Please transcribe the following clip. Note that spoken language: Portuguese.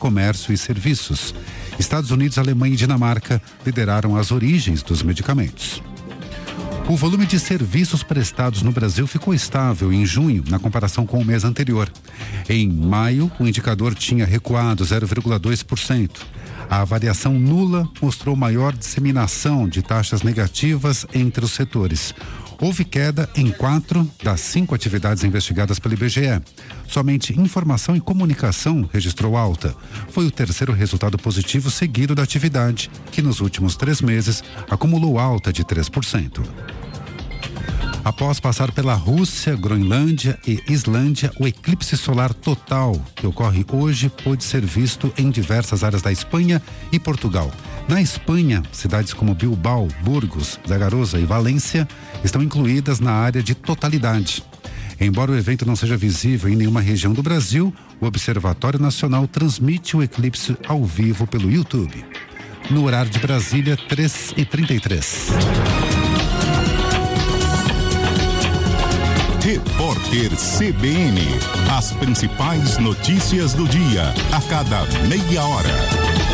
comércio e serviços. Estados Unidos, Alemanha e Dinamarca lideraram as origens dos medicamentos. O volume de serviços prestados no Brasil ficou estável em junho, na comparação com o mês anterior. Em maio, o indicador tinha recuado 0,2%. A variação nula mostrou maior disseminação de taxas negativas entre os setores. Houve queda em 4 das 5 atividades investigadas pelo IBGE. Somente informação e comunicação registrou alta. Foi o terceiro resultado positivo seguido da atividade, que nos últimos 3 meses acumulou alta de 3%. Após passar pela Rússia, Groenlândia e Islândia, o eclipse solar total, que ocorre hoje, pôde ser visto em diversas áreas da Espanha e Portugal. Na Espanha, cidades como Bilbao, Burgos, Zaragoza e Valência estão incluídas na área de totalidade. Embora o evento não seja visível em nenhuma região do Brasil, o Observatório Nacional transmite o eclipse ao vivo pelo YouTube. No horário de Brasília, 3h33. Repórter CBN. As principais notícias do dia, a cada meia hora.